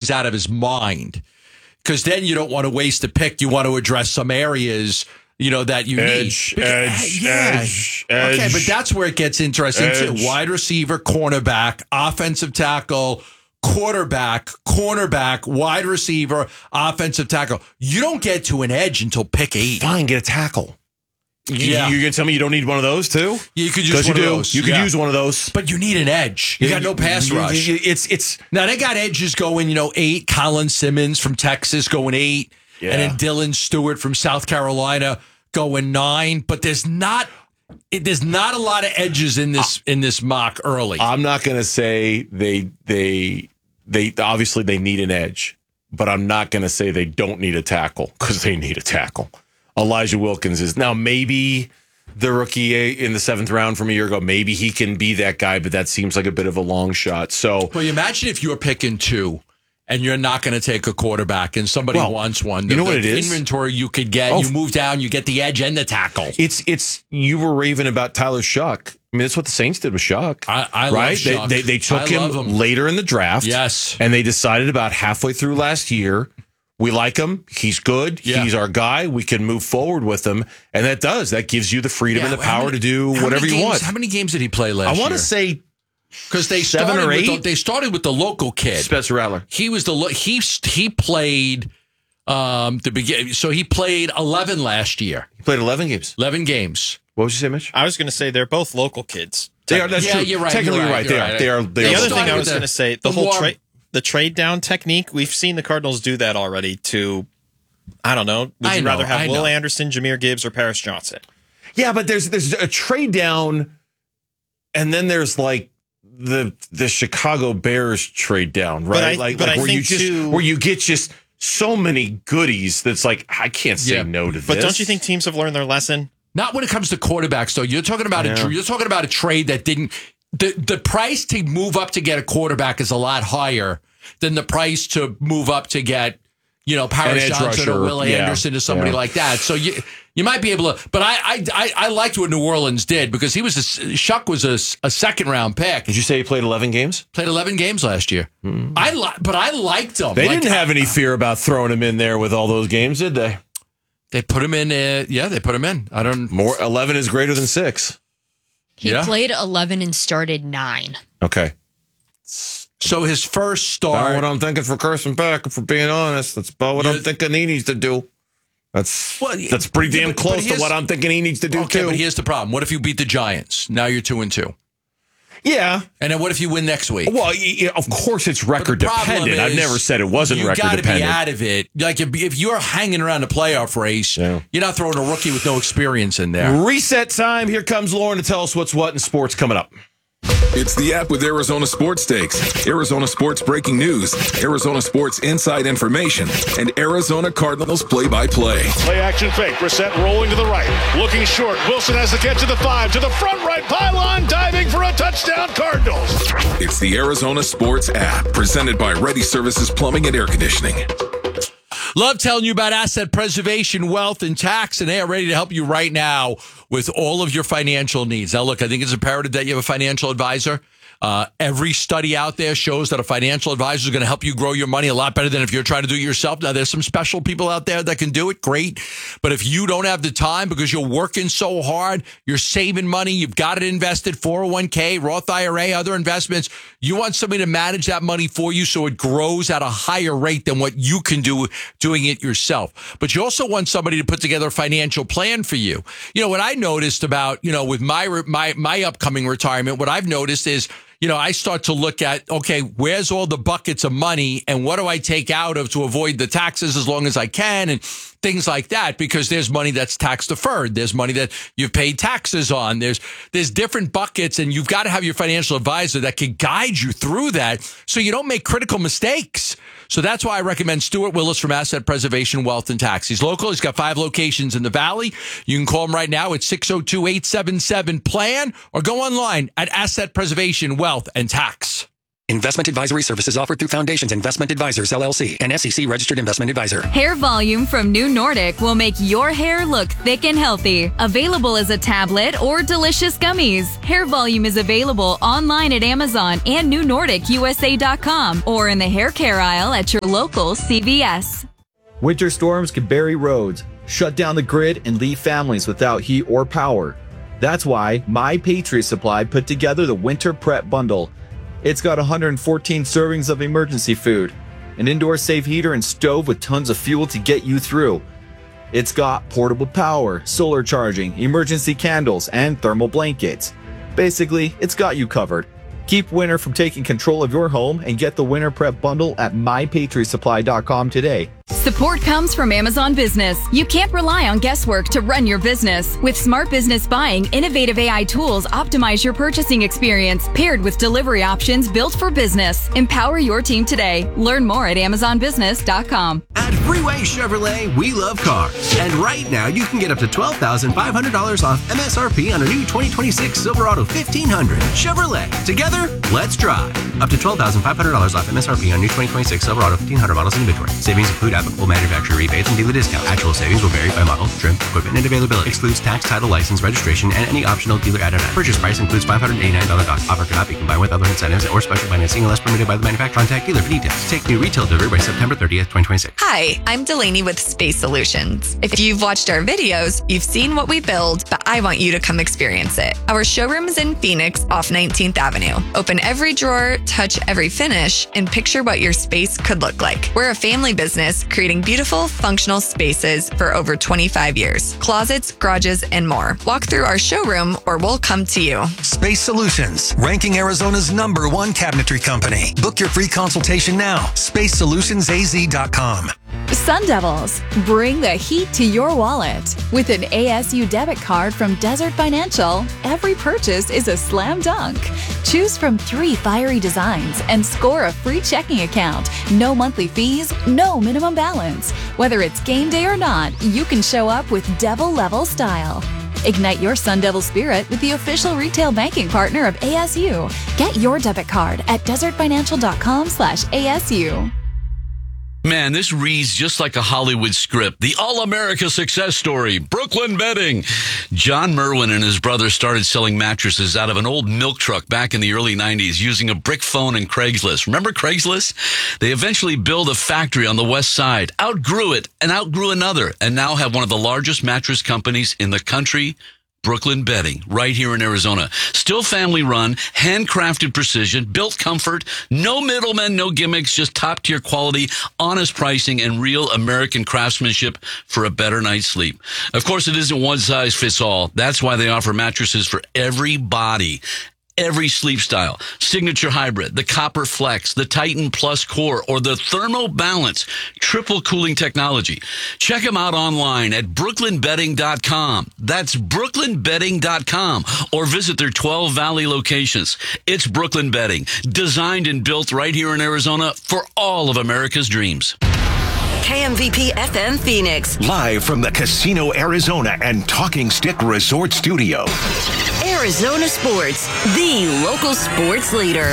he's out of his mind. Because then you don't want to waste a pick. You want to address some areas, that you need. Edge. Okay, but that's where it gets interesting too. Wide receiver, cornerback, offensive tackle, quarterback, cornerback, wide receiver, offensive tackle. You don't get to an edge until pick 8. Fine, get a tackle. You're going to tell me you don't need one of those too? You could use one of those. You could use one of those. But you need an edge. You got no pass rush. Now, they got edges going, 8. Colin Simmons from Texas going 8. Yeah. And then Dylan Stewart from South Carolina going 9. But there's not a lot of edges in this mock early. I'm not going to say they obviously they need an edge, but I'm not going to say they don't need a tackle because they need a tackle. Elijah Wilkins is now maybe the rookie in the 7th round from a year ago. Maybe he can be that guy, but that seems like a bit of a long shot. So, well, you imagine if you're picking 2 and you're not going to take a quarterback and somebody wants one. You know what it is? Inventory you could get. You move down, you get the edge and the tackle. It's you were raving about Tyler Shuck. I mean, that's what the Saints did with Shuck. I love Shuck. They took him later in the draft. Yes. And they decided about halfway through last year, we like him. He's good. Yeah. He's our guy. We can move forward with him. And that gives you the freedom and the power to do whatever you want. How many games did he play last year? I want to say because they 7 or 8. They started with the local kid, Spencer Rattler. He was he played the beginning. So he played 11 last year. He played 11 games. 11 games. What would you say, Mitch? I was going to say they're both local kids. They are. That's true. You're right. Technically, you're right. They are. The other thing I was going to say, the trade down technique. We've seen the Cardinals do that already. To I don't know. Would you rather have Will Anderson, Jahmyr Gibbs, or Paris Johnson? Yeah, but there's a trade down, and then there's like the Chicago Bears trade down, right? Where you get just so many goodies that's like I can't say no to this. But don't you think teams have learned their lesson? Not when it comes to quarterbacks, though. You're talking about a trade that didn't. The price to move up to get a quarterback is a lot higher than the price to move up to get, Paris Johnson or Will Anderson or somebody like that. So you might be able to. But I liked what New Orleans did because Shuck was a 2nd round pick. Did you say he played 11 games? Played 11 games last year. But I liked him. They didn't have any fear about throwing him in there with all those games, did they? They put him in. They put him in. 11 is greater than 6. He played 11 and started 9. Okay. So his first start. That's what I'm thinking for Carson Beck, if we're being honest. That's about what I'm thinking he needs to do. That's pretty damn close to what I'm thinking he needs to do, too. But here's the problem. What if you beat the Giants? Now you're 2-2. Yeah. And then what if you win next week? Well, of course it's record dependent. I've never said it wasn't record dependent. You got to be out of it. Like if you're hanging around the playoff race, you're not throwing a rookie with no experience in there. Reset time. Here comes Lauren to tell us what's what in sports coming up. It's the app with Arizona Sports Stakes, Arizona Sports breaking news, Arizona Sports inside information, and Arizona Cardinals play-by-play. Play action fake. Brissett rolling to the right. Looking short. Wilson has the catch to the 5. To the front right pylon. Diving for a touchdown. Cardinals. It's the Arizona Sports app presented by Ready Services Plumbing and Air Conditioning. Love telling you about asset preservation, wealth, and tax, and they are ready to help you right now with all of your financial needs. Now, look, I think it's imperative that you have a financial advisor. Every study out there shows that a financial advisor is going to help you grow your money a lot better than if you're trying to do it yourself. Now, there's some special people out there that can do it. Great. But if you don't have the time because you're working so hard, you're saving money, you've got it invested, 401k, Roth IRA, other investments, you want somebody to manage that money for you so it grows at a higher rate than what you can do doing it yourself. But you also want somebody to put together a financial plan for you. What I noticed about, with my upcoming retirement, what I've noticed is, I start to look at, okay, where's all the buckets of money and what do I take out of to avoid the taxes as long as I can and things like that, because there's money that's tax deferred. There's money that you've paid taxes on. There's different buckets, and you've got to have your financial advisor that can guide you through that so you don't make critical mistakes. So that's why I recommend Stuart Willis from Asset Preservation, Wealth, and Tax. He's local. He's got 5 locations in the Valley. You can call him right now at 602-877-PLAN or go online at Asset Preservation, Wealth, and Tax. Investment advisory services offered through Foundations Investment Advisors, LLC, an SEC-registered investment advisor. Hair Volume from New Nordic will make your hair look thick and healthy. Available as a tablet or delicious gummies. Hair Volume is available online at Amazon and NewNordicUSA.com or in the hair care aisle at your local CVS. Winter storms can bury roads, shut down the grid, and leave families without heat or power. That's why My Patriot Supply put together the Winter Prep Bundle. It's got 114 servings of emergency food, an indoor safe heater and stove with tons of fuel to get you through. It's got portable power, solar charging, emergency candles, and thermal blankets. Basically, it's got you covered. Keep winter from taking control of your home and get the Winter Prep Bundle at MyPatriotSupply.com today. Support comes from Amazon Business. You can't rely on guesswork to run your business. With Smart Business Buying, innovative AI tools optimize your purchasing experience, paired with delivery options built for business. Empower your team today. Learn more at AmazonBusiness.com. At Freeway Chevrolet, we love cars. And right now, you can get up to $12,500 off MSRP on a new 2026 Silverado 1500. Chevrolet. Together, let's drive. Up to $12,500 off MSRP on new 2026 Silverado 1500 models in inventory. Savings include applicable manufacturer rebates and dealer discounts. Actual savings will vary by model, trim, equipment, and availability. Excludes tax, title, license, registration, and any optional dealer add-on. Purchase price includes $589 cost. Offer cannot be combined with other incentives or special financing unless permitted by the manufacturer. Contact dealer for details. Take new retail delivery by September 30th, 2026. Hi, I'm Delaney with Space Solutions. If you've watched our videos, you've seen what we build, but I want you to come experience it. Our showroom is in Phoenix off 19th Avenue. Open every drawer, touch every finish, and picture what your space could look like. We're a family business creating beautiful, functional spaces for over 25 years. Closets, garages, and more. Walk through our showroom or we'll come to you. Space Solutions, ranking Arizona's #1 cabinetry company. Book your free consultation now. SpaceSolutionsAZ.com. Sun Devils, bring the heat to your wallet. With an ASU debit card from Desert Financial, every purchase is a slam dunk. Choose from 3 fiery designs and score a free checking account. No monthly fees, no minimum balance. Whether it's game day or not, you can show up with Devil level style. Ignite your Sun Devil spirit with the official retail banking partner of ASU. Get your debit card at desertfinancial.com/ASU. Man, this reads just like a Hollywood script. The all-America success story, Brooklyn Bedding. John Merwin and his brother started selling mattresses out of an old milk truck back in the early 90s using a brick phone and Craigslist. Remember Craigslist? They eventually built a factory on the west side, outgrew it, and outgrew another, and now have one of the largest mattress companies in the country, Brooklyn Bedding, right here in Arizona. Still family run, handcrafted precision, built comfort, no middlemen, no gimmicks, just top tier quality, honest pricing, and real American craftsmanship for a better night's sleep. Of course, it isn't one size fits all. That's why they offer mattresses for every body. Every sleep style, Signature Hybrid, the Copper Flex, the Titan Plus Core, or the Thermo Balance triple cooling technology. Check them out online at brooklynbedding.com. That's brooklynbedding.com, or visit their 12 Valley locations. It's Brooklyn Bedding, designed and built right here in Arizona for all of America's dreams. KMVP FM Phoenix. Live from the Casino Arizona and Talking Stick Resort Studio. Arizona Sports, the local sports leader.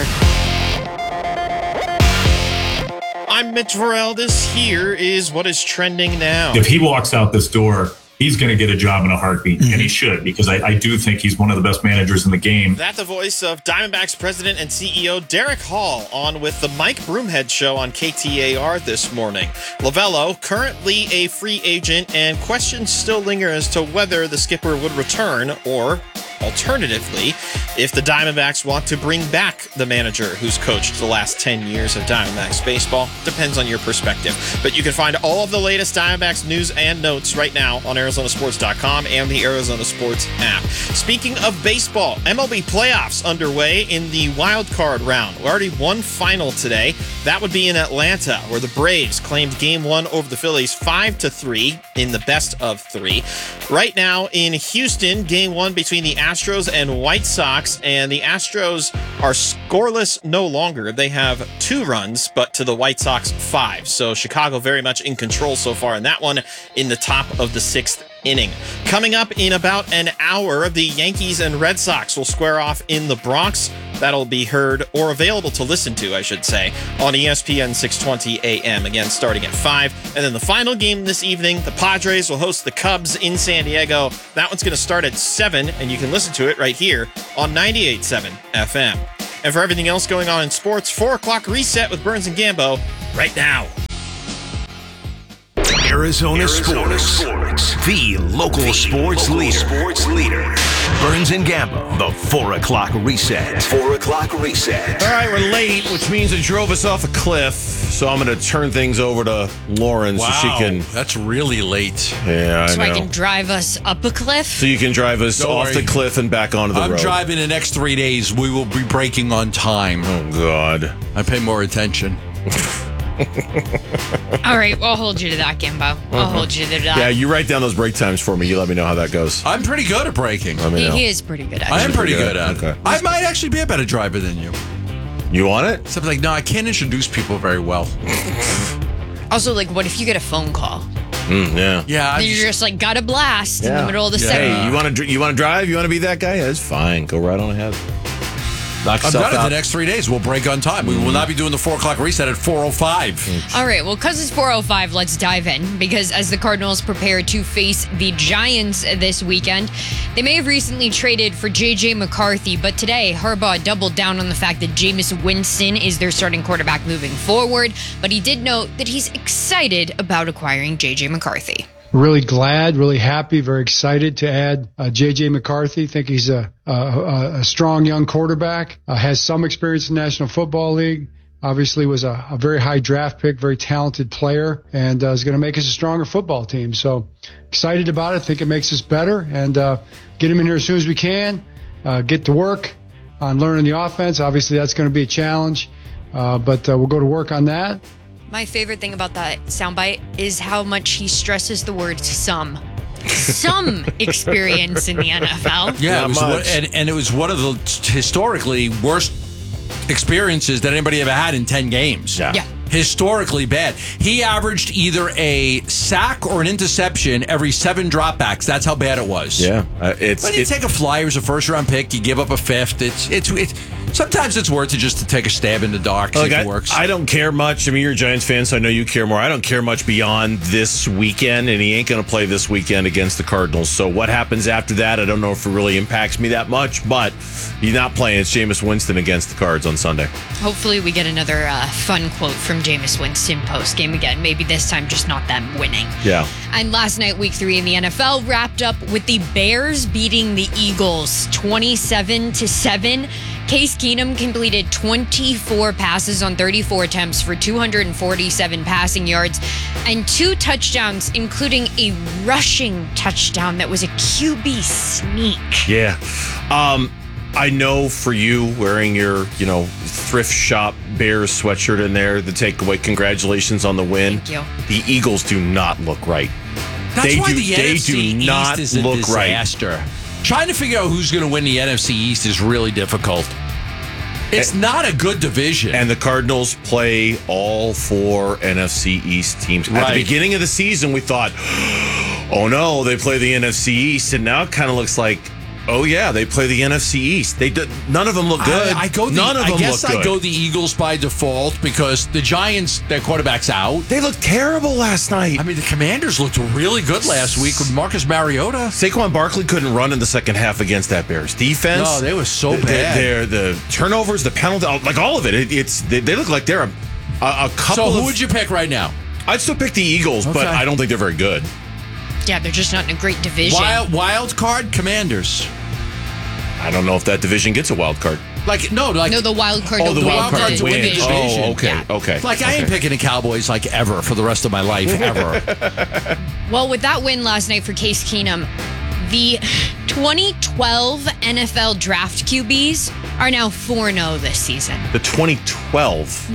I'm Mitch Vorel. This here is what is trending now. If he walks out this door, he's going to get a job in a heartbeat, and he should, because I do think he's one of the best managers in the game. That's the voice of Diamondbacks president and CEO Derek Hall on with the Mike Broomhead Show on KTAR this morning. Lovello, currently a free agent, and questions still linger as to whether the skipper would return, or alternatively, if the Diamondbacks want to bring back the manager who's coached the last 10 years of Diamondbacks baseball. Depends on your perspective. But you can find all of the latest Diamondbacks news and notes right now on ArizonaSports.com and the Arizona Sports app. Speaking of baseball, MLB playoffs underway in the wild card round. We already won final today. That would be in Atlanta, where the Braves claimed Game 1 over the Phillies 5-3 in the best of 3. Right now in Houston, Game 1 between the Astros and White Sox, and the Astros are scoreless no longer. They have 2 runs, but to the White Sox 5. So Chicago very much in control so far in that one in the top of the 6th inning. Coming up in about an hour, the Yankees and Red Sox will square off in the Bronx. That'll be heard, or available to listen to, I should say, on ESPN 620 AM, again starting at 5. And then the final game this evening, the Padres will host the Cubs in San Diego. That one's going to start at 7, and you can listen to it right here on 98.7 FM. And for everything else going on in sports, 4 o'clock reset with Burns and Gambo right now. Arizona Sports, the local sports leader. Burns and Gambo, the 4 o'clock reset. 4 o'clock reset. All right, we're late, which means it drove us off a cliff. So I'm going to turn things over to Lauren so she can. That's really late. Yeah, I So know. I can drive us up a cliff? So you can drive us Don't off worry. the cliff and back onto the road. I'm driving the next 3 days. We will be braking on time. Oh, God. I pay more attention. All right, I'll hold you to that, Gimbo. I'll hold you to that. Yeah, you write down those break times for me. You let me know how that goes. I'm pretty good at braking. Let me know. He is pretty good at it. I am pretty good at it. Okay. I might actually be a better driver than you. You want it? Except like, no, I can't introduce people very well. Also, like, what if you get a phone call? Yeah. Yeah. Then you're just like, got a blast in the middle of the segment. Hey, you want to drive? You want to be that guy? Yeah, that's fine. Go right on ahead. Knock I'm yourself done in out. the next 3 days. We'll break on time. We will not be doing the 4 o'clock reset at 4:05. All right, well, because it's 4:05, let's dive in. Because as the Cardinals prepare to face the Giants this weekend, they may have recently traded for J.J. McCarthy, but today Harbaugh doubled down on the fact that Jameis Winston is their starting quarterback moving forward. But he did note that he's excited about acquiring J.J. McCarthy. Really glad, really happy, very excited to add J.J. McCarthy. Think he's a strong young quarterback, has some experience in the National Football League, obviously was a very high draft pick, very talented player, and is going to make us a stronger football team. So excited about it. Think it makes us better, and get him in here as soon as we can, get to work on learning the offense. Obviously, that's going to be a challenge, but we'll go to work on that. My favorite thing about that soundbite is how much he stresses the word some. Some experience in the NFL. Yeah, it was and it was one of the historically worst experiences that anybody ever had in 10 games. Yeah. Historically bad. He averaged either a sack or an interception every 7 dropbacks. That's how bad it was. Yeah, But you take a flyer as a first-round pick, you give up a 5th. It's sometimes it's worth it just to take a stab in the dark, see if it works. I don't care much. I mean, you're a Giants fan, so I know you care more. I don't care much beyond this weekend, and he ain't going to play this weekend against the Cardinals. So what happens after that, I don't know if it really impacts me that much, but he's not playing. It's Jameis Winston against the Cards on Sunday. Hopefully we get another fun quote from Jameis Winston post-game again. Maybe this time just not them winning. Yeah. And last night, week 3 in the NFL wrapped up with the Bears beating the Eagles 27-7. Case Keenum completed 24 passes on 34 attempts for 247 passing yards and 2 touchdowns, including a rushing touchdown that was a QB sneak. Yeah. I know for you wearing your, thrift shop Bears sweatshirt in there, the takeaway, congratulations on the win. Thank you. The Eagles do not look right. That's why the they NFC do not East is a look disaster. Trying to figure out who's going to win the NFC East is really difficult. It's not a good division. And the Cardinals play all 4 NFC East teams. At Right. the beginning of the season, we thought, oh no, they play the NFC East. And now it kind of looks like, oh yeah, they play the NFC East. None of them look good. I go the Eagles by default because the Giants, their quarterback's out. They looked terrible last night. I mean, the Commanders looked really good last week with Marcus Mariota. Saquon Barkley couldn't run in the second half against that Bears defense. No, they were so bad. The turnovers, the penalty, like all of it. They look like they're a couple. So who would you pick right now? I'd still pick the Eagles, but I don't think they're very good. Yeah, they're just not in a great division. Wild card Commanders. I don't know if that division gets a wild card. No, the wild card. Oh, the wild card to win the division. Oh, okay, Yeah. okay. I ain't picking the Cowboys ever for the rest of my life, ever. Well, with that win last night for Case Keenum, the 2012 NFL draft QBs are now 4-0 this season. The 2012.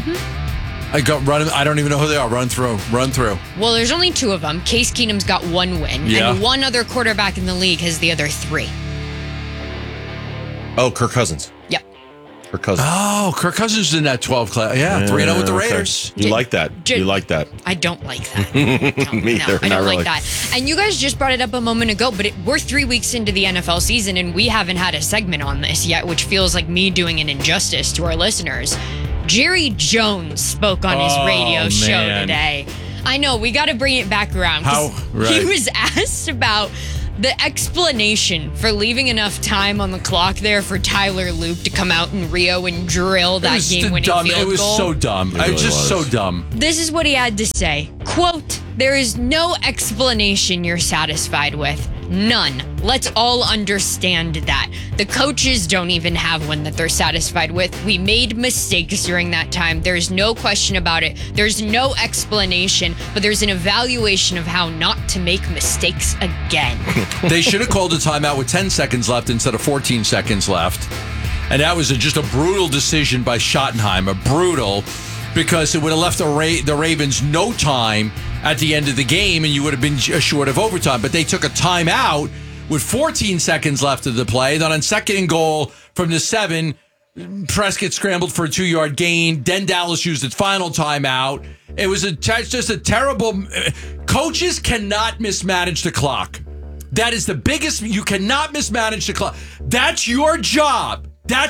I don't even know who they are. Run through. Well, there's only 2 of them. Case Keenum's got 1 win, and one other quarterback in the league has the other 3. Oh, Kirk Cousins. Yep. Kirk Cousins. Oh, Kirk Cousins is in that 12 class. Yeah, 3-0 with the Raiders. You like that. You like that. I don't like that. Me either. I Not don't really. like that. And you guys just brought it up a moment ago, but we're 3 weeks into the NFL season, and we haven't had a segment on this yet, which feels like me doing an injustice to our listeners. Jerry Jones spoke on his radio show man. today. I know, we got to bring it back around. 'cause How? Right. He was asked about the explanation for leaving enough time on the clock there for Tyler Luke to come out in Rio and drill that game-winning field goal. It was so dumb. It was just so dumb. This is what he had to say. Quote, "There is no explanation you're satisfied with. None. Let's all understand that. The coaches don't even have one that they're satisfied with. We made mistakes during that time. There's no question about it. There's no explanation, but there's an evaluation of how not to make mistakes again." They should have called a timeout with 10 seconds left instead of 14 seconds left. And that was just a brutal decision by Schottenheimer. Brutal. Because it would have left the Ravens no time at the end of the game, and you would have been short of overtime. But they took a timeout with 14 seconds left of the play. Then on second and goal from the 7, Prescott scrambled for a 2-yard gain. Then Dallas used its final timeout. It was just a terrible... Coaches cannot mismanage the clock. That is the biggest... You cannot mismanage the clock. That's your job.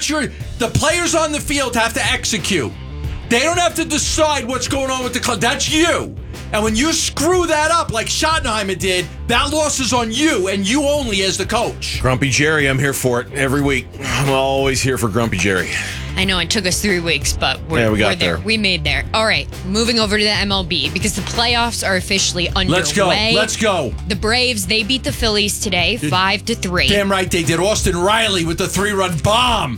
The players on the field have to execute. They don't have to decide what's going on with the club. That's you. And when you screw that up like Schottenheimer did, that loss is on you and you only as the coach. Grumpy Jerry, I'm here for it every week. I'm always here for Grumpy Jerry. I know it took us 3 weeks, but we're got there. there. We made there. All right, moving over to the MLB because the playoffs are officially underway. Let's go. The Braves, they beat the Phillies today, 5-3. Damn right they did. Austin Riley with the 3-run bomb.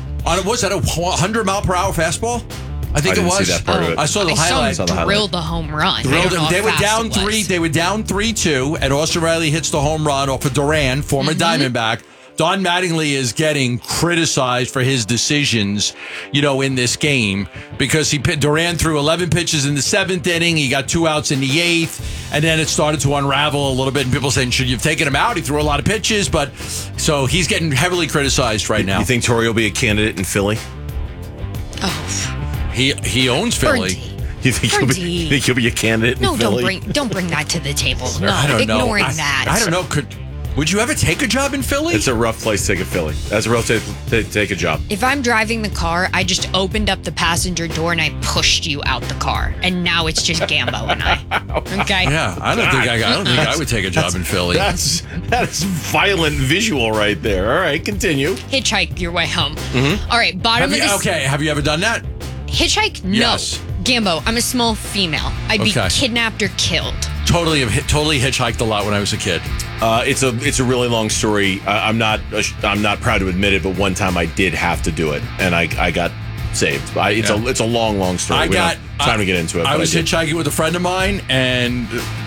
Was that a 100-mile-per-hour fastball? I think it was. See that part of it. I saw the highlight. Drill the home run. They were down 3. They were down 3-2, and Austin Riley hits the home run off of Duran, former Diamondback. Don Mattingly is getting criticized for his decisions, in this game because Duran threw 11 pitches in the 7th inning. He got 2 outs in the 8th, and then it started to unravel a little bit. And people saying, should you have taken him out? He threw a lot of pitches, so he's getting heavily criticized right now. You think Torrey will be a candidate in Philly? Oh, he owns Philly. You think he'll be a candidate in Philly? Don't bring that to the table. No, I don't know. ignoring that. I don't know. Would you ever take a job in Philly? It's a rough place to take a Philly. That's a rough place to take a job. If I'm driving the car, I just opened up the passenger door and I pushed you out the car, and now it's just Gambo and I. Okay. Yeah, I don't think I would take a job in Philly. That's violent visual right there. All right, continue. Hitchhike your way home. Mm-hmm. All right, have you ever done that? Hitchhike? Yes. No. Gambo, I'm a small female. I'd be kidnapped or killed. Totally hitchhiked a lot when I was a kid. It's a really long story. I'm not proud to admit it, but one time I did have to do it, and I got saved. It's a long story. We don't have time to get into it. I was hitchhiking with a friend of mine, and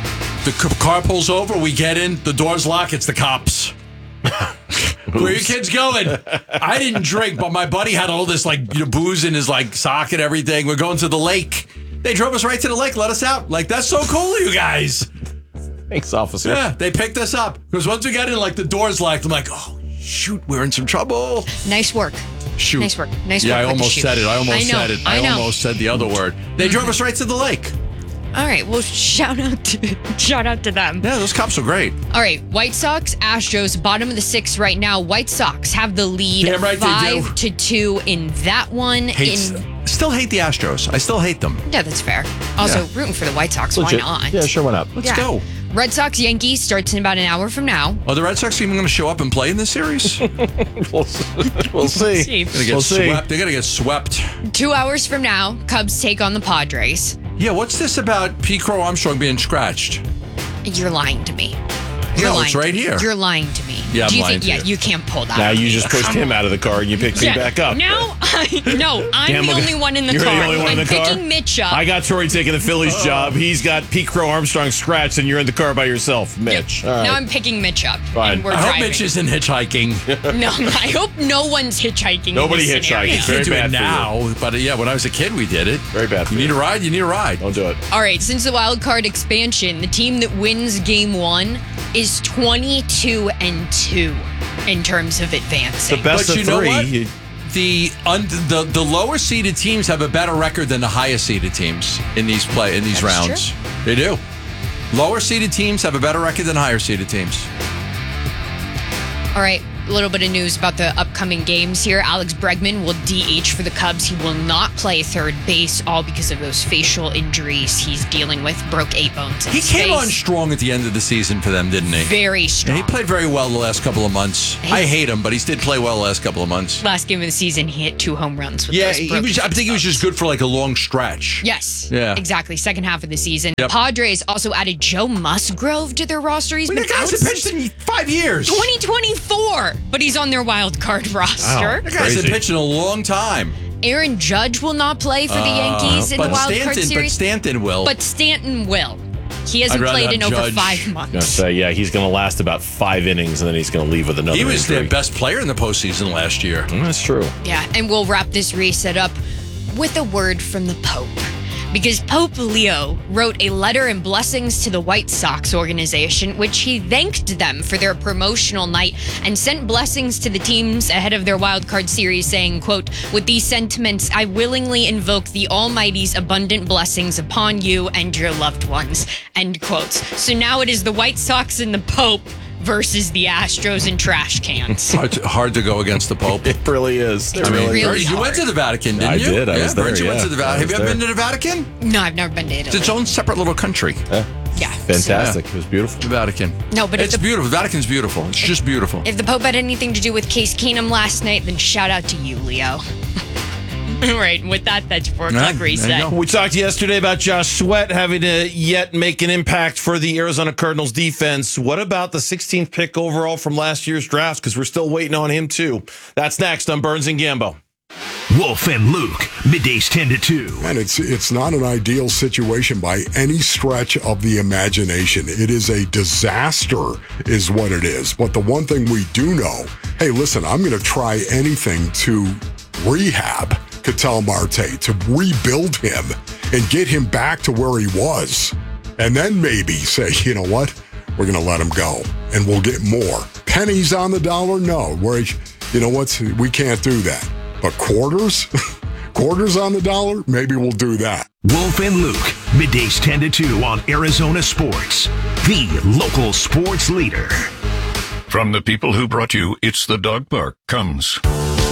the car pulls over. We get in, the doors lock. It's the cops. Where are your kids going? I didn't drink, but my buddy had all this booze in his sock and everything. We're going to the lake. They drove us right to the lake, let us out. That's so cool, you guys. Thanks, officer. Yeah, they picked us up. Because once we got in, the doors locked. I'm like, oh, shoot, we're in some trouble. Nice work. Shoot. Nice work. Yeah, I almost said it. I almost said the other word. They drove us right to the lake. All right, well, shout out to them. Yeah, those cops are great. All right, White Sox, Astros, bottom of the 6th right now. White Sox have the lead, Damn right 5-2 in that one. Still hate the Astros. I still hate them. Yeah, that's fair. Also, rooting for the White Sox. Legit. Why not? Yeah, sure, why not? Let's go. Red Sox, Yankees starts in about an hour from now. Are the Red Sox even going to show up and play in this series? We'll see. They're going to get swept. 2 hours from now, Cubs take on the Padres. Yeah, what's this about P. Crow Armstrong being scratched? You're lying to me. It's right here. You're lying to me. Yeah, Do you I'm lying think? to Yeah, you. you can't pull that. Now you just pushed him out of the car and you picked me back up. No, I'm the only one in the car. You're the only one in the car? I'm picking Mitch up. I got Torrey taking the Phillies job. He's got Pete Crow Armstrong scratched, and you're in the car by yourself, Mitch. Yep. All right. Now I'm picking Mitch up. Fine. And we're I driving. hope Mitch isn't hitchhiking. No, I hope no one's hitchhiking. Nobody in this scenario. hitchhiking. Very do bad it now, but when I was a kid, we did it. Very bad. You need a ride. You need a ride. Don't do it. All right, since the wild card expansion, the team that wins game 1 is 22-2 in terms of advancing. The best But of you know three. what? the lower seeded teams have a better record than the highest seeded teams in these rounds. True. They do. Lower seeded teams have a better record than higher seeded teams. All right, a little bit of news about the upcoming games here. Alex Bregman will DH for the Cubs. He will not play third base, all because of those facial injuries he's dealing with. Broke 8 bones in He his came face. on strong at the end of the season for them, didn't he? Very strong. And he played very well the last couple of months. I hate him, but he did play well the last couple of months. Last game of the season, he hit 2 home runs with those broken I think he was just good for like a long stretch. Yes. Yeah. Exactly. Second half of the season. Yep. Padres also added Joe Musgrove to their roster. He's been that guy's been pitched in 5 years. 2024, but he's on their wild card roster. That guy's been pitching a long time. Aaron Judge will not play for the Yankees in the wild card series. But Stanton will. But Stanton will. He hasn't I'd rather played in have over Judge. 5 months. Gonna say, yeah, he's going to last about 5 innings, and then he's going to leave with another. He was injury. their best player in the postseason last year. That's true. Yeah, and we'll wrap this reset up with a word from the Pope. Because Pope Leo wrote a letter and blessings to the White Sox organization, which he thanked them for their promotional night and sent blessings to the teams ahead of their wild card series, saying, quote, "With these sentiments, I willingly invoke the Almighty's abundant blessings upon you and your loved ones," end quotes. So now it is the White Sox and the Pope versus the Astros and trash cans. Hard to go against the Pope. It really is. It's really you went to the Vatican, didn't you? I did. I was there. You went to the Vatican. Have you ever there. been to the Vatican? No, I've never been to Italy. It's its own separate little country. Yeah. Fantastic. It was beautiful. The Vatican. No, but it's beautiful. The Vatican's beautiful. It's just beautiful. If the Pope had anything to do with Case Keenum last night, then shout out to you, Leo. All right, and with that, that's 4 o'clock reset. We talked yesterday about Josh Sweat having to yet make an impact for the Arizona Cardinals defense. What about the 16th pick overall from last year's draft? Because we're still waiting on him, too. That's next on Burns and Gambo. Wolf and Luke, middays 10 to 2. And it's not an ideal situation by any stretch of the imagination. It is a disaster is what it is. But the one thing we do know, hey, listen, I'm going to try anything to rehab Ketel Marte, to rebuild him and get him back to where he was. And then maybe say, you know what? We're going to let him go and we'll get more. Pennies on the dollar? No. You know what? We can't do that. But quarters? Quarters on the dollar? Maybe we'll do that. Wolf and Luke, middays 10 to 2 on Arizona Sports, the local sports leader. From the people who brought you It's the Dog Park comes